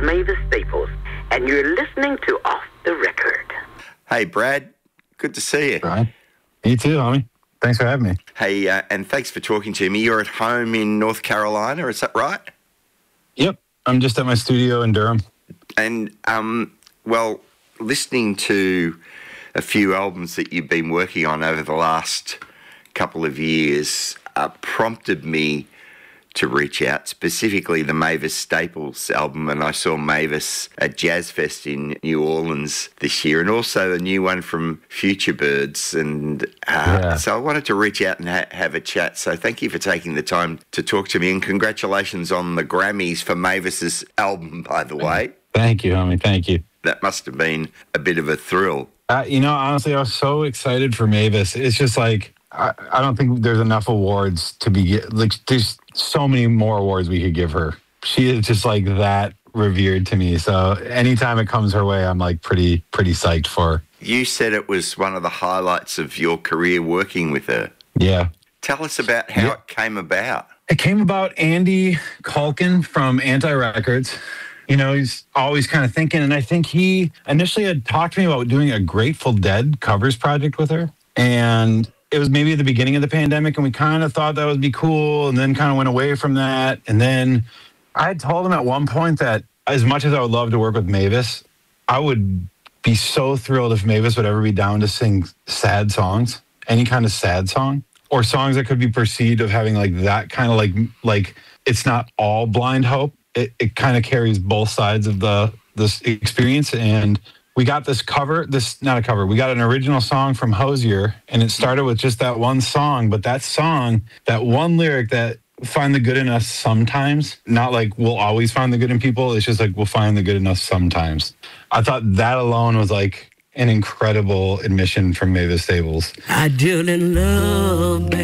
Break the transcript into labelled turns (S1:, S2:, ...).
S1: Mavis Staples, and you're listening to Off the Record.
S2: Hey, Brad. Good to see you.
S3: Right. You too, homie. Thanks for having me.
S2: Hey, and thanks for talking to me. You're at home in North Carolina, is that right?
S3: Yep. I'm just at my studio in Durham.
S2: And, well, listening to a few albums that you've been working on over the last couple of years prompted me to reach out, specifically the Mavis Staples album, and I saw Mavis at Jazz Fest in New Orleans this year, and also a new one from Future Birds, and so I wanted to reach out and have a chat, so thank you for taking the time to talk to me, and congratulations on the Grammys for Mavis's album, by the way.
S3: Thank you, homie, thank you.
S2: That must have been a bit of a thrill.
S3: Honestly, I was so excited for Mavis. It's just like, I don't think there's enough awards to be, like, there's so many more awards we could give her. She is just like that revered to me. So anytime it comes her way, I'm like pretty psyched for her.
S2: You said it was one of the highlights of your career working with her.
S3: Yeah.
S2: Tell us about how it came about.
S3: It came about Andy Culkin from Anti Records. He's always kind of thinking, and I think he initially had talked to me about doing a Grateful Dead covers project with her. And it was maybe at the beginning of the pandemic, and we kind of thought that would be cool, and then kind of went away from that. And then I had told him at one point that as much as I would love to work with Mavis, I would be so thrilled if Mavis would ever be down to sing sad songs, any kind of sad song, or songs that could be perceived of having like that kind of like it's not all blind hope. It kind of carries both sides of this experience. And we got this cover, we got an original song from Hozier, and it started with just that one song, but that song, that one lyric, that find the good in us sometimes, not like we'll always find the good in people, it's just like we'll find the good in us sometimes. I thought that alone was like an incredible admission from Mavis Staples.
S4: I didn't love